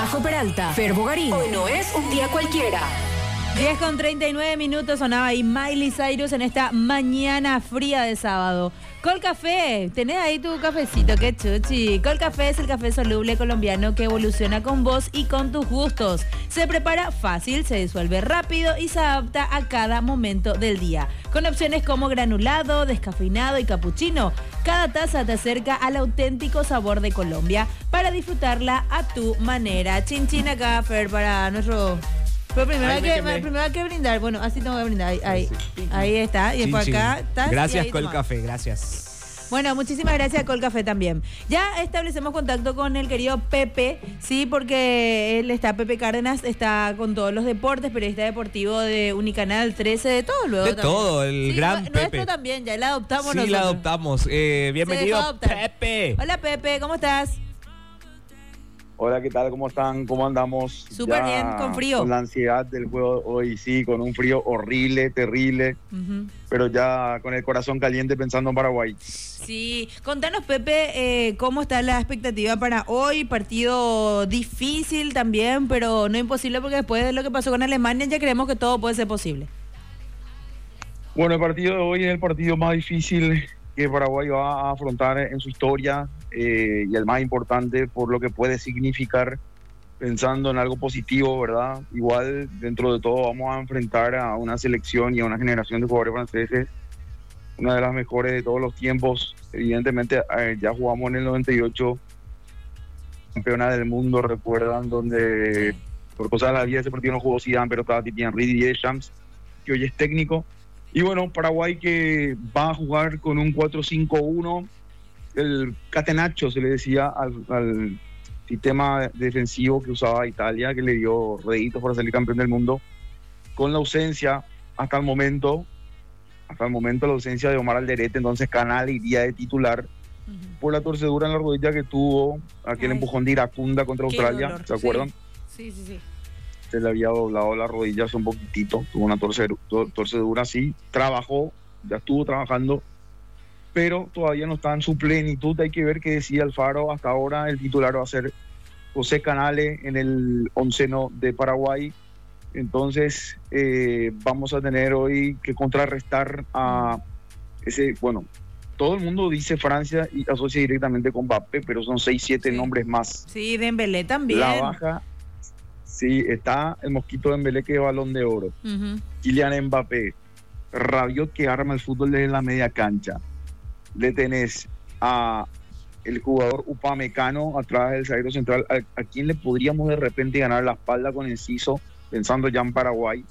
Majo Peralta, Fer Bogarín. Hoy no es un día cualquiera. 10:39 sonaba ahí Miley Cyrus en esta mañana fría de sábado. Colcafé, tenés ahí tu cafecito, qué chuchi. Colcafé es el café soluble colombiano que evoluciona con vos y con tus gustos. Se prepara fácil, se disuelve rápido y se adapta a cada momento del día. Con opciones como granulado, descafeinado y capuchino, cada taza te acerca al auténtico sabor de Colombia para disfrutarla a tu manera. Chin chin acá, Fer, para nuestro... Pero primero hay que brindar. Bueno, así tengo que brindar. Ahí está. Y después acá está. Gracias, Colcafé. Gracias. Bueno, muchísimas gracias, Colcafé, también. Ya establecemos contacto con el querido Pepe, sí, porque él está, Pepe Cárdenas, está con todos los deportes, periodista deportivo de Unicanal 13, de todo luego. De también. todo, el gran Pepe. Nuestro también, ya la adoptamos nosotros. Sí, la adoptamos. Bienvenido, Pepe. Hola, Pepe, ¿cómo estás? Hola, ¿qué tal? ¿Cómo están? ¿Cómo andamos? Súper bien, con frío. Con la ansiedad del juego hoy, sí, con un frío horrible, terrible, pero ya con el corazón caliente pensando en Paraguay. Sí, contanos, Pepe, cómo está la expectativa para hoy. Partido difícil también, pero no imposible, porque después de lo que pasó con Alemania ya creemos que todo puede ser posible. Bueno, el partido de hoy es el partido más difícil que Paraguay va a afrontar en su historia, y el más importante por lo que puede significar, pensando en algo positivo, ¿verdad? Igual, dentro de todo, vamos a enfrentar a una selección y a una generación de jugadores franceses, una de las mejores de todos los tiempos. Evidentemente, ya jugamos en el 98, campeona del mundo, recuerdan, donde por cosas de la vida ese partido no jugó Zidane, pero estaba Titi Henry y Deschamps, que hoy es técnico. Y bueno, Paraguay que va a jugar con un 4-5-1, el catenacho se le decía al sistema defensivo que usaba Italia, que le dio réditos para salir campeón del mundo, con la ausencia hasta el momento la ausencia de Omar Alderete. Entonces Canal iría de titular por la torcedura en la rodilla que tuvo, aquel empujón de Iracunda contra Australia, dolor. ¿Se acuerdan? Sí. Se le había doblado la rodilla hace un poquitito, tuvo una torcedura así, trabajó, ya estuvo trabajando, pero todavía no está en su plenitud. Hay que ver qué decía Alfaro. Hasta ahora el titular va a ser José Canale en el onceno de Paraguay. Entonces vamos a tener hoy que contrarrestar a ese, bueno, todo el mundo dice Francia y asocia directamente con Mbappé, pero son 6-7 nombres más. Sí, Dembélé también. La baja, sí, está el mosquito Dembélé, que es Balón de Oro. Kylian Mbappé, Rabiot, que arma el fútbol desde la media cancha. Le tenés a el jugador Upamecano atrás del zaguero central, a quien le podríamos de repente ganar la espalda con Enciso, pensando ya en Paraguay.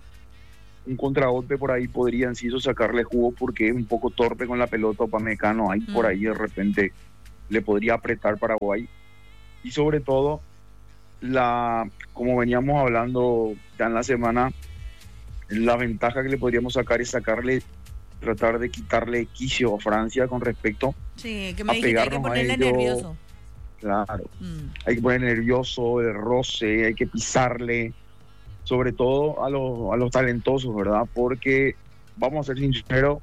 Un contragolpe por ahí podría Enciso sacarle jugo, porque es un poco torpe con la pelota Upamecano. Ahí por ahí de repente le podría apretar Paraguay. Y sobre todo, como veníamos hablando ya en la semana, la ventaja que le podríamos sacar es tratar de quitarle quicio a Francia con respecto que me dijiste, hay que ponerle nervioso. Claro, hay que ponerle nervioso, el roce, hay que pisarle, sobre todo a los talentosos, ¿verdad? Porque, vamos a ser sinceros,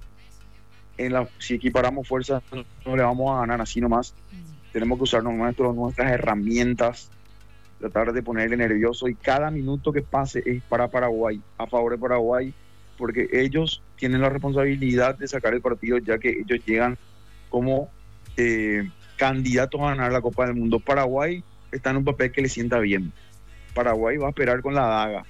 si equiparamos fuerzas no le vamos a ganar así nomás. Tenemos que usar nuestras herramientas, tratar de ponerle nervioso, y cada minuto que pase es para Paraguay, a favor de Paraguay, porque ellos tienen la responsabilidad de sacar el partido, ya que ellos llegan como candidatos a ganar la Copa del Mundo. Paraguay está en un papel que le sienta bien. Paraguay va a esperar con la daga.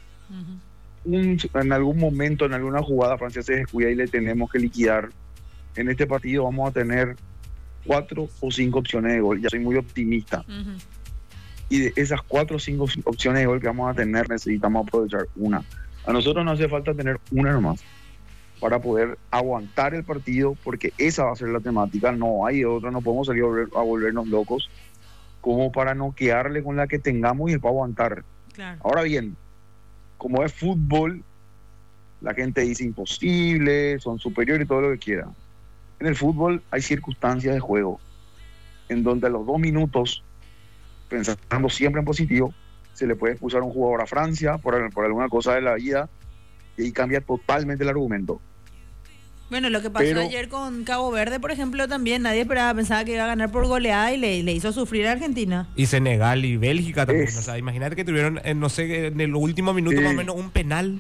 En algún momento, en alguna jugada, Francia se descuida y le tenemos que liquidar. En este partido vamos a tener 4 o 5 opciones de gol. Ya soy muy optimista. Y de esas 4 o 5 opciones de gol que vamos a tener, necesitamos aprovechar una. A nosotros no hace falta tener una nomás para poder aguantar el partido, porque esa va a ser la temática. No hay otra, no podemos salir a volvernos locos como para noquearle con la que tengamos y después aguantar. Claro. Ahora bien, como es fútbol, la gente dice imposible, son superiores y todo lo que quiera. En el fútbol hay circunstancias de juego en donde a los 2 minutos, pensando siempre en positivo, se le puede expulsar a un jugador a Francia por alguna cosa de la vida, y ahí cambia totalmente el argumento. Bueno, lo que pasó ayer con Cabo Verde, por ejemplo, también nadie pensaba que iba a ganar por goleada y le hizo sufrir a Argentina. Y Senegal y Bélgica también. O sea, imagínate que tuvieron, no sé, en el último minuto más o menos un penal.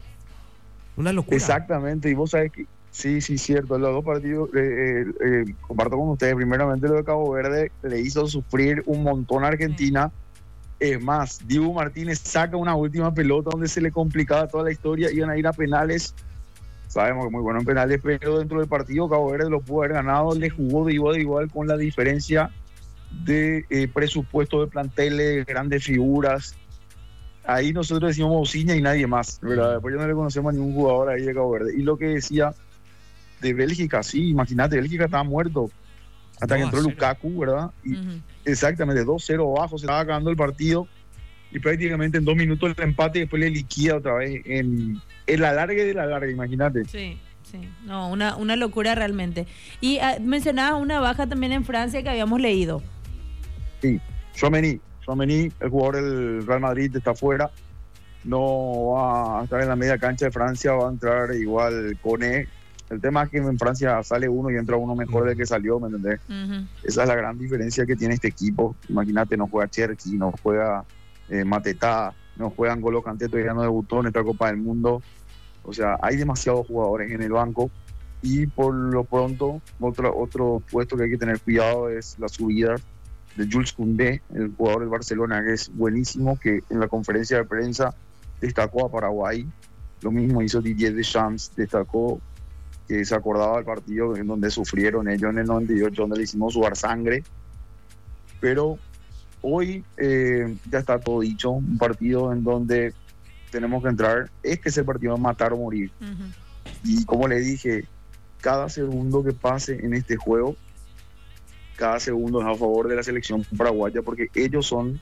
Una locura. Exactamente, y vos sabés que sí, cierto, los dos partidos, comparto con ustedes, primeramente lo de Cabo Verde le hizo sufrir un montón a Argentina. Es más, Dibu Martínez saca una última pelota donde se le complicaba toda la historia, iban a ir a penales. Sabemos que es muy bueno en penales, pero dentro del partido Cabo Verde lo pudo haber ganado, le jugó de igual a igual con la diferencia de presupuesto de planteles, grandes figuras. Ahí nosotros decimos Mousinho y nadie más, ¿verdad? Después ya no le conocemos a ningún jugador ahí de Cabo Verde. Y lo que decía de Bélgica, sí, imagínate, Bélgica estaba muerto hasta que entró Lukaku, ¿verdad? Y exactamente, 2-0 abajo, se estaba acabando el partido y prácticamente en 2 minutos el empate y después le liquida otra vez en la larga de la larga, imagínate. Sí, no, una locura realmente. Y mencionabas una baja también en Francia que habíamos leído. Sí, Tchouaméni, el jugador del Real Madrid, está fuera, no va a estar en la media cancha de Francia, va a entrar igual Koné. El tema es que en Francia sale uno y entra uno mejor del que salió, ¿me entendés? Esa es la gran diferencia que tiene este equipo. Imagínate, no juega Cherki, no juega Mateta, no juega N'Golo Kanté, todavía no debutó en esta Copa del Mundo. O sea, hay demasiados jugadores en el banco y por lo pronto otro puesto que hay que tener cuidado es la subida de Jules Koundé, el jugador del Barcelona, que es buenísimo, que en la conferencia de prensa destacó a Paraguay. Lo mismo hizo Didier Deschamps, destacó que se acordaba del partido en donde sufrieron ellos en el 98, donde le hicimos sudar sangre. Pero hoy ya está todo dicho, un partido en donde tenemos que entrar, es que ese partido es matar o morir. Y como le dije, cada segundo que pase en este juego, cada segundo es a favor de la selección paraguaya, porque ellos son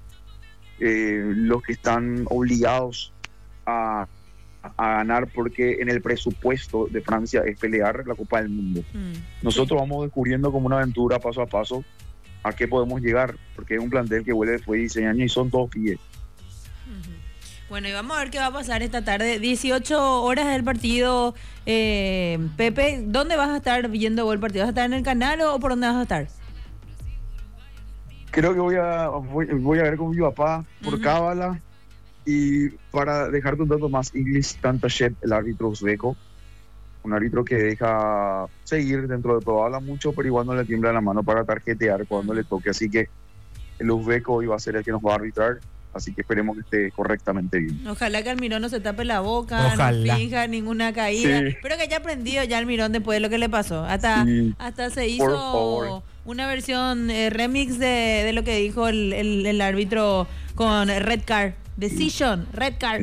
los que están obligados a ganar, porque en el presupuesto de Francia es pelear la Copa del Mundo. Nosotros vamos descubriendo como una aventura paso a paso a qué podemos llegar, porque es un plantel que vuelve después de 16 años y son todos pibes. Bueno, y vamos a ver qué va a pasar esta tarde. 18 horas del partido. Pepe, ¿dónde vas a estar viendo el partido? ¿Vas a estar en el canal o por dónde vas a estar? Creo que voy a ver con mi papá por cábala. Y para dejarte un dato más, Inglis Tantashev, el árbitro uzbeko, un árbitro que deja seguir dentro de todo, habla mucho, pero igual no le tiembla la mano para tarjetear cuando le toque. Así que el uzbeko hoy va a ser el que nos va a arbitrar. Así que esperemos que esté correctamente bien. Ojalá que Almirón no se tape la boca, no finja ninguna caída. Sí. Espero que haya aprendido ya Almirón después de lo que le pasó. Hasta se hizo una versión remix de lo que dijo el árbitro con Red Card. Decision, Red Card.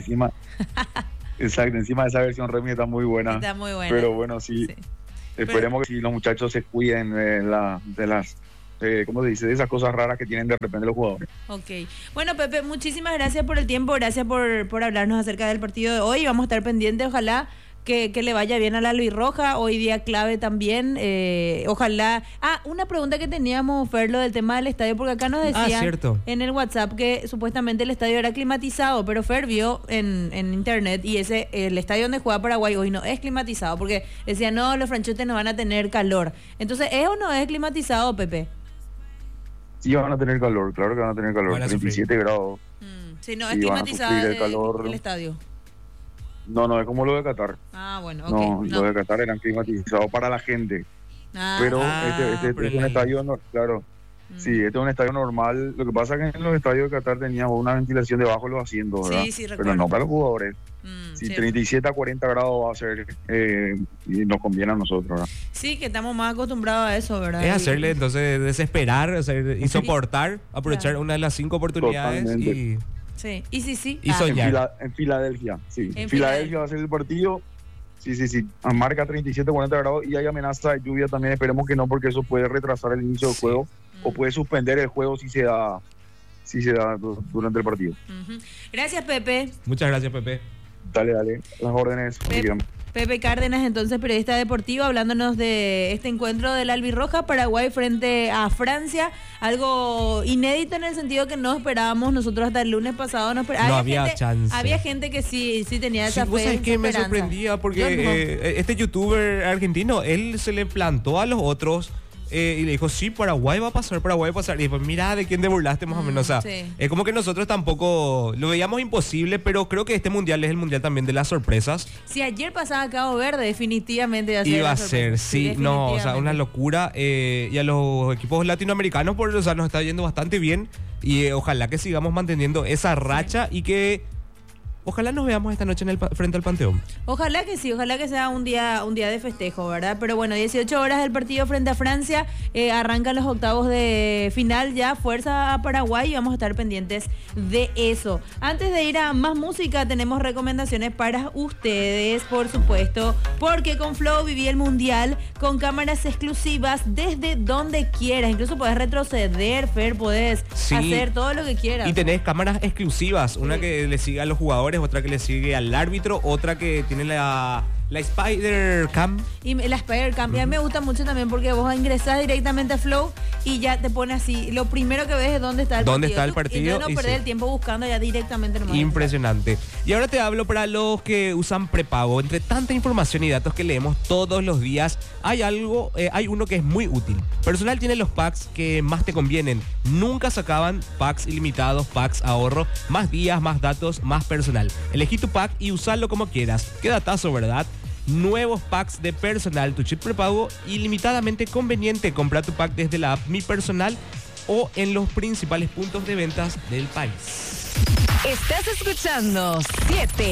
Exacto, encima de esa versión remix está muy buena. Está muy buena. Pero bueno, sí. Esperemos que los muchachos se cuiden de las... ¿cómo se dice? De esas cosas raras que tienen de repente los jugadores. Ok. Bueno, Pepe, muchísimas gracias por el tiempo, gracias por hablarnos acerca del partido de hoy. Vamos a estar pendientes, ojalá que le vaya bien a la Luisroja, hoy día clave también. Ojalá... una pregunta que teníamos, Fer, lo del tema del estadio, porque acá nos decían en el WhatsApp que supuestamente el estadio era climatizado, pero Fer vio en internet y el estadio donde juega Paraguay hoy no es climatizado, porque decían, no, los franchutes no van a tener calor. Entonces, ¿es o no es climatizado, Pepe? Sí, van a tener calor, claro que van a tener calor, 37 grados. Sí, no, es climatizado el estadio. No, es como lo de Qatar. Bueno, ok. Lo de Qatar eran climatizados para la gente. Pero este es un estadio, claro. Sí, este es un estadio normal. Lo que pasa es que en los estadios de Qatar teníamos una ventilación debajo de los asientos, ¿verdad? Sí, recuerdo. Pero no para los jugadores. Si 37 a 40 grados va a ser, y nos conviene a nosotros, ¿verdad? Sí, que estamos más acostumbrados a eso, ¿verdad? Es hacerle, entonces, desesperar, y soportar, aprovechar una de las 5 oportunidades. Totalmente. Sí. Y soñar. En Filadelfia, sí. En Filadelfia va a ser el partido. Sí. Marca 37, 40 grados y hay amenaza de lluvia también. Esperemos que no, porque eso puede retrasar el inicio del juego o puede suspender el juego si se da durante el partido. Gracias, Pepe. Muchas gracias, Pepe. Dale. Las órdenes. Pepe Cárdenas, entonces periodista deportivo, hablándonos de este encuentro del Albirroja, Paraguay frente a Francia, algo inédito en el sentido que no esperábamos nosotros hasta el lunes pasado. No había chance. Había gente que sí tenía esa fe. Vos sabés que me sorprendía porque este youtuber argentino, él se le plantó a los otros y le dijo, sí, Paraguay va a pasar. Y dijo, mira, ¿de quién te burlaste más o menos? O sea, sí. Es como que nosotros tampoco lo veíamos imposible, pero creo que este mundial es el mundial también de las sorpresas. Si ayer pasaba Cabo Verde, definitivamente iba a ser, sí, no, o sea, una locura. Y a los equipos latinoamericanos, o sea, nos está yendo bastante bien. Y ojalá que sigamos manteniendo esa racha y que ojalá nos veamos esta noche frente al Panteón. Ojalá que sí, ojalá que sea un día de festejo, ¿verdad? Pero bueno, 18 horas del partido frente a Francia, arrancan los octavos de final ya, fuerza a Paraguay y vamos a estar pendientes de eso. Antes de ir a más música, tenemos recomendaciones para ustedes, por supuesto, porque con Flow viví el Mundial con cámaras exclusivas desde donde quieras, incluso podés retroceder, Fer, podés hacer todo lo que quieras. Y tenés cámaras exclusivas, una que le sigue a los jugadores, otra que le sigue al árbitro, otra que tiene la Spider Cam. Y la Spider Cam, y a mí me gusta mucho también porque vos ingresás directamente a Flow y ya te pone así, lo primero que ves es dónde está el partido. Y no perdés el tiempo buscando ya directamente. Impresionante. Y ahora te hablo para los que usan prepago. Entre tanta información y datos que leemos todos los días, hay uno que es muy útil. Personal tiene los packs que más te convienen. Nunca se acaban, packs ilimitados, packs ahorro, más días, más datos, más personal. Elegí tu pack y usalo como quieras. Qué datazo, ¿verdad? Nuevos packs de Personal, tu chip prepago ilimitadamente conveniente. Compra tu pack desde la app Mi Personal o en los principales puntos de ventas del país. Estás escuchando 7